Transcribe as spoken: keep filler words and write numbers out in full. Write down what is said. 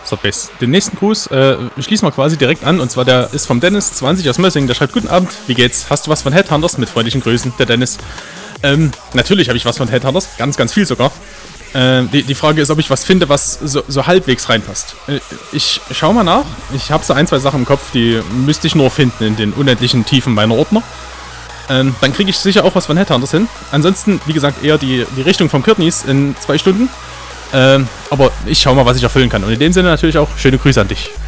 Starbase. Den nächsten Gruß äh, schließen wir quasi direkt an, und zwar der ist vom Dennis zwanzig aus Mössing. Der schreibt: Guten Abend, wie geht's? Hast du was von Headhunters? Mit freundlichen Grüßen, der Dennis. Ähm, natürlich habe ich was von Headhunters, ganz, ganz viel sogar. Äh, die, die Frage ist, ob ich was finde, was so, so halbwegs reinpasst. Äh, ich schau mal nach. Ich habe so ein, zwei Sachen im Kopf, die müsste ich nur finden in den unendlichen Tiefen meiner Ordner. Ähm, dann kriege ich sicher auch was von Headhunters hin. Ansonsten, wie gesagt, eher die, die Richtung vom Kürtnis in zwei Stunden. Ähm, aber ich schau mal, was ich erfüllen kann. Und in dem Sinne natürlich auch schöne Grüße an dich.